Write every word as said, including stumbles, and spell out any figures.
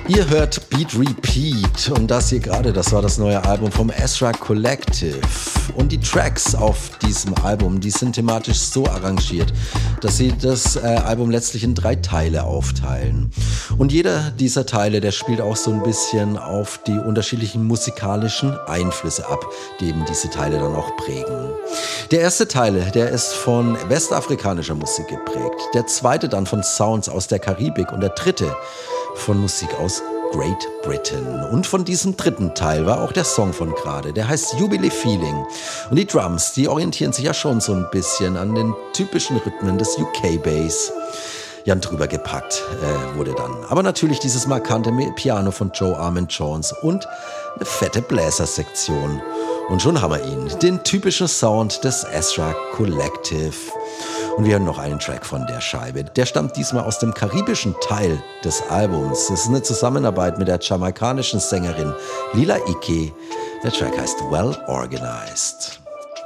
Ihr hört Beat Repeat und das hier gerade, das war das neue Album vom Ezra Collective. Und die Tracks auf diesem Album, die sind thematisch so arrangiert, dass sie das äh, Album letztlich in drei Teile aufteilen. Und jeder dieser Teile, der spielt auch so ein bisschen auf die unterschiedlichen musikalischen Einflüsse ab, die eben diese Teile dann auch prägen. Der erste Teil, der ist von westafrikanischer Musik geprägt. Der zweite dann von Sounds aus der Karibik und der dritte von Musik aus Great Britain. Und von diesem dritten Teil war auch der Song von gerade. Der heißt Jubilee Feeling. Und die Drums, die orientieren sich ja schon so ein bisschen an den typischen Rhythmen des U K-Bass. Jan drüber gepackt äh, wurde dann. Aber natürlich dieses markante Piano von Joe Armand-Jones und eine fette Bläsersektion. Und schon haben wir ihn, den typischen Sound des Ezra Collective. Und wir hören noch einen Track von der Scheibe. Der stammt diesmal aus dem karibischen Teil des Albums. Es ist eine Zusammenarbeit mit der jamaikanischen Sängerin Lila Ike. Der Track heißt Well Organized.